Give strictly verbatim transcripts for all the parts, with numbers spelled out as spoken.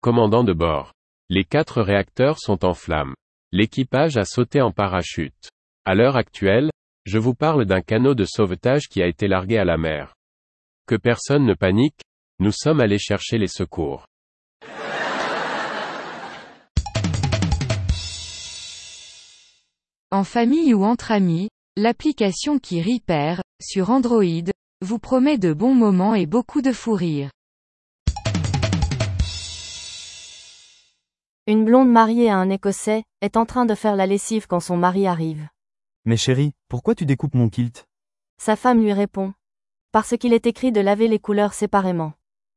Commandant de bord. Les quatre réacteurs sont en flammes. L'équipage a sauté en parachute. À l'heure actuelle, je vous parle d'un canot de sauvetage qui a été largué à la mer. Que personne ne panique, nous sommes allés chercher les secours. En famille ou entre amis, l'application qui Repair, sur Android, vous promet de bons moments et beaucoup de fou rire. Une blonde mariée à un Écossais, est en train de faire la lessive quand son mari arrive. Mais chérie, pourquoi tu découpes mon kilt? Sa femme lui répond. Parce qu'il est écrit de laver les couleurs séparément.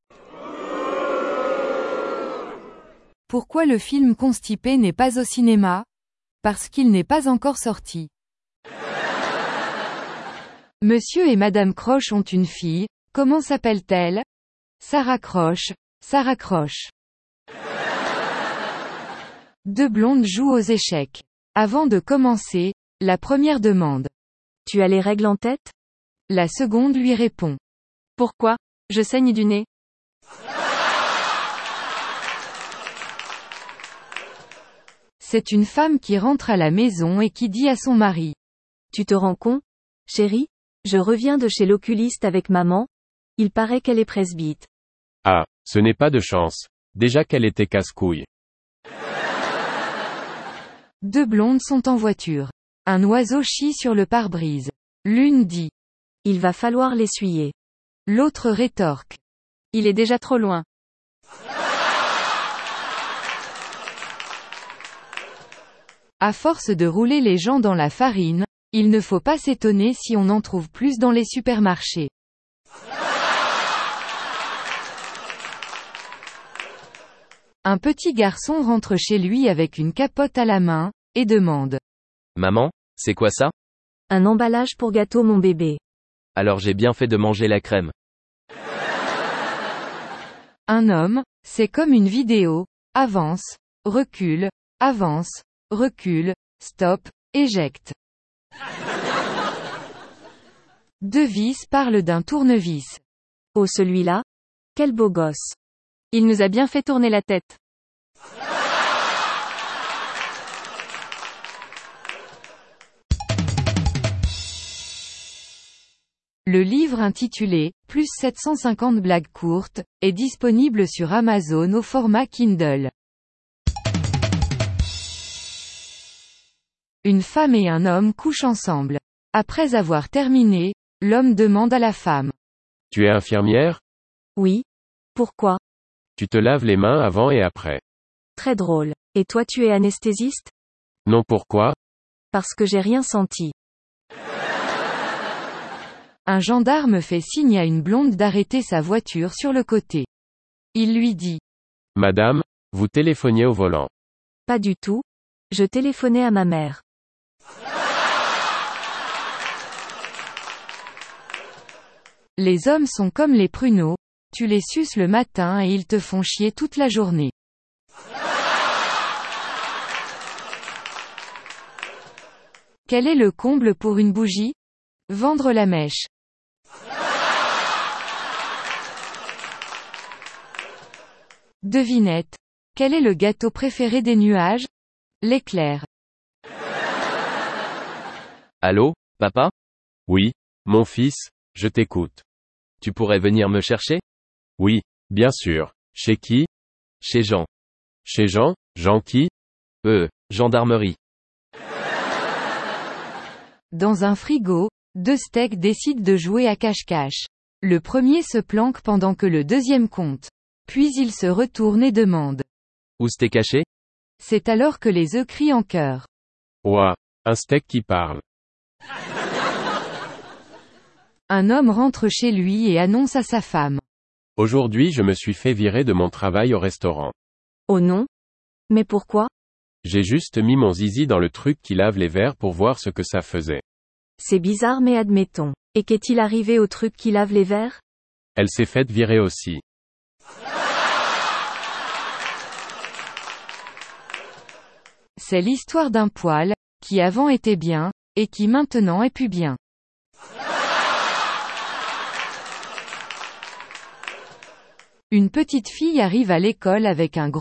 Pourquoi le film Constipé n'est pas au cinéma? Parce qu'il n'est pas encore sorti. Monsieur et Madame Croche ont une fille, comment s'appelle-t-elle? Sarah Croche, Sarah Croche. Deux blondes jouent aux échecs. Avant de commencer, la première demande. Tu as les règles en tête? La seconde lui répond. Pourquoi? Je saigne du nez. C'est une femme qui rentre à la maison et qui dit à son mari. Tu te rends compte? Chérie, je reviens de chez l'oculiste avec maman. Il paraît qu'elle est presbyte. Ah, ce n'est pas de chance. Déjà qu'elle était casse-couille. Deux blondes sont en voiture. Un oiseau chie sur le pare-brise. L'une dit. Il va falloir l'essuyer. L'autre rétorque. Il est déjà trop loin. À force de rouler les gens dans la farine, il ne faut pas s'étonner si on en trouve plus dans les supermarchés. Un petit garçon rentre chez lui avec une capote à la main, et demande. Maman, c'est quoi ça? Un emballage pour gâteau mon bébé. Alors j'ai bien fait de manger la crème. Un homme, c'est comme une vidéo, avance, recule, avance, recule, stop, éjecte. Deux vis parlent d'un tournevis. Oh celui-là? Quel beau gosse. Il nous a bien fait tourner la tête. Le livre intitulé « Plus sept cent cinquante blagues courtes » est disponible sur Amazon au format Kindle. Une femme et un homme couchent ensemble. Après avoir terminé, l'homme demande à la femme. Tu es infirmière? Oui. Pourquoi? Tu te laves les mains avant et après. Très drôle. Et toi tu es anesthésiste? Non, pourquoi? Parce que j'ai rien senti. Un gendarme fait signe à une blonde d'arrêter sa voiture sur le côté. Il lui dit. Madame, vous téléphoniez au volant. Pas du tout. Je téléphonais à ma mère. Les hommes sont comme les pruneaux, tu les suces le matin et ils te font chier toute la journée. Quel est le comble pour une bougie? Vendre la mèche. Devinette. Quel est le gâteau préféré des nuages? L'éclair. Allô, papa? Oui, mon fils, je t'écoute. Tu pourrais venir me chercher? Oui, bien sûr. Chez qui? Chez Jean. Chez Jean? Jean qui? Euh, gendarmerie. Dans un frigo, deux steaks décident de jouer à cache-cache. Le premier se planque pendant que le deuxième compte. Puis il se retourne et demande. Où c'était caché? C'est alors que les œufs crient en chœur. Ouah, un steak qui parle. Un homme rentre chez lui et annonce à sa femme. Aujourd'hui je me suis fait virer de mon travail au restaurant. Oh non? Mais pourquoi? J'ai juste mis mon zizi dans le truc qui lave les verres pour voir ce que ça faisait. C'est bizarre mais admettons. Et qu'est-il arrivé au truc qui lave les verres? Elle s'est faite virer aussi. C'est l'histoire d'un poil, qui avant était bien, et qui maintenant est plus bien. Une petite fille arrive à l'école avec un gros